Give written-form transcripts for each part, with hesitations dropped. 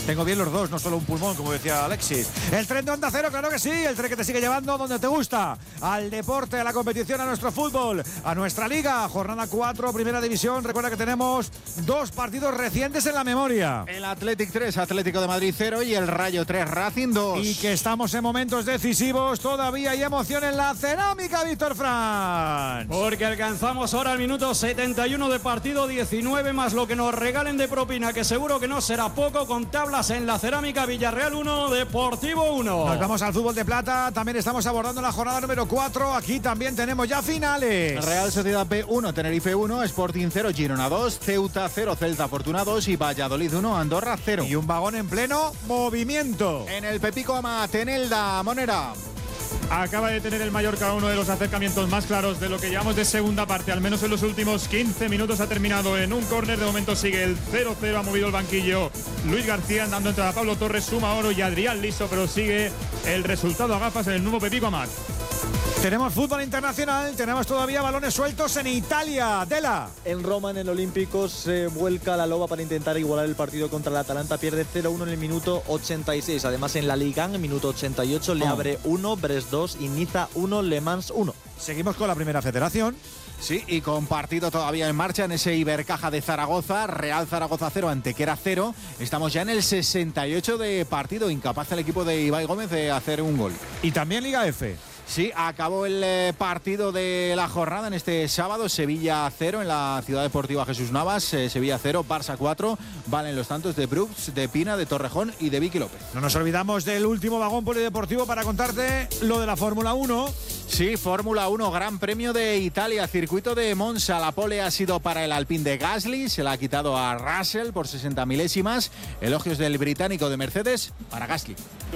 Tengo bien los dos, no solo un pulmón, como decía Alexis. El tren de Onda Cero, claro que sí. El tren que te sigue llevando donde te gusta. Al deporte, a la competición, a nuestro fútbol, a nuestra liga. Jornada 4, Primera División. Recuerda que tenemos 2 partidos recientes en la memoria. El Athletic 3, Atlético de Madrid 0 y el Rayo 3, Racing 2. Y que estamos en momentos decisivos. Todavía hay emoción en la cerámica, Víctor Franz. Porque alcanzamos ahora el minuto 71 de partido, 19 más lo que nos regalen de propina, que seguro que no será poco, con tablas en la cerámica. Villarreal 1, Deportivo 1. Nos vamos al fútbol de plata. También estamos abordando la jornada número 4. Aquí también tenemos ya finales. Real Sociedad B 1, Tenerife 1, Sporting 0, Girona 2, Ceuta 0, Celta Fortuna 2 y Valladolid 1, Andorra 0. Y un vagón en pleno movimiento. En el Pepico Amat, en Elda, Monera. Acaba de tener el Mallorca uno de los acercamientos más claros de lo que llevamos de segunda parte, al menos en los últimos 15 minutos. Ha terminado en un córner, de momento sigue el 0-0, ha movido el banquillo Luis García, dando entrada a Pablo Torres, suma Oro y Adrián Liso, pero sigue el resultado a gafas en el nuevo Pepico Amat. Tenemos fútbol internacional, tenemos todavía balones sueltos en Italia. Dela. En Roma, en el Olímpico, se vuelca la loba para intentar igualar el partido contra el Atalanta. Pierde 0-1 en el minuto 86. Además, en la Liga, en el minuto 88, Le Havre 1, Brest 2 y Niza 1, Le Mans 1. Seguimos con la Primera Federación. Sí, y con partido todavía en marcha en ese Ibercaja de Zaragoza, Real Zaragoza 0, Antequera 0. Estamos ya en el 68 de partido, incapaz el equipo de Ibai Gómez de hacer un gol. Y también Liga F. Sí, acabó el partido de la jornada en este sábado. Sevilla 0 en la Ciudad Deportiva Jesús Navas. Sevilla 0, Barça 4. Valen los tantos de Brooks, de Pina, de Torrejón y de Vicky López. No nos olvidamos del último vagón polideportivo para contarte lo de la Fórmula 1. Sí, Fórmula 1, Gran Premio de Italia, circuito de Monza. La pole ha sido para el Alpine de Gasly, se la ha quitado a Russell por 60 milésimas. Elogios del británico de Mercedes para Gasly.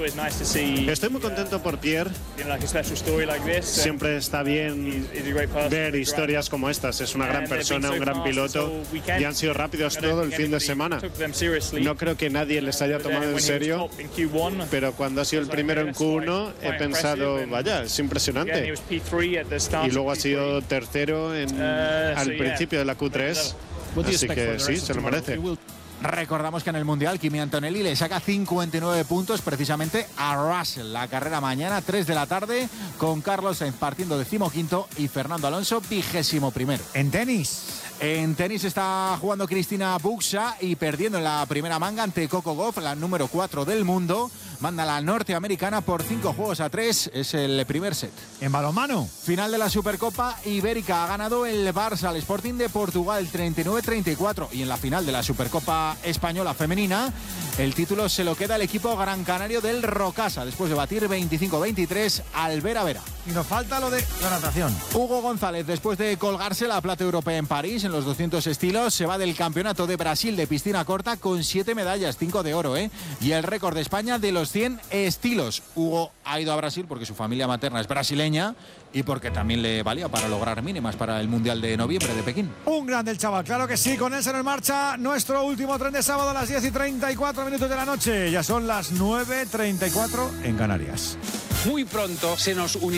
Estoy muy contento por Pierre. Siempre está bien ver historias como estas. Es una gran persona, un gran piloto y han sido rápidos todo el fin de semana. No creo que nadie les haya tomado en serio, pero cuando ha sido el primero en Q1 he pensado, vaya, es impresionante. Y luego ha sido tercero al principio de la Q3, así que sí, se lo merece. Recordamos que en el Mundial Kimi Antonelli le saca 59 puntos precisamente a Russell. La carrera mañana, 3 de la tarde, con Carlos Sainz partiendo 15º y Fernando Alonso 21º. En tenis. En tenis está jugando Cristina Buxa y perdiendo en la primera manga ante Coco Gauff, la número 4 del mundo. Manda la norteamericana por 5-3. Es el primer set. En balonmano. Final de la Supercopa Ibérica. Ha ganado el Barça al Sporting de Portugal 39-34. Y en la final de la Supercopa Española Femenina, el título se lo queda el equipo gran canario del Rocasa, después de batir 25-23 al Vera Vera. Y nos falta lo de la natación. Hugo González, después de colgarse la plata europea en París en los 200 estilos, se va del Campeonato de Brasil de piscina corta con 7 medallas, 5 de oro, y el récord de España de los 100 estilos. Hugo ha ido a Brasil porque su familia materna es brasileña y porque también le valía para lograr mínimas para el Mundial de noviembre de Pekín. Un grande el chaval, claro que sí. Con él se nos marcha nuestro último tren de sábado a las 10:34 minutos de la noche. Ya son las 9:34 en Canarias. Muy pronto se nos unirá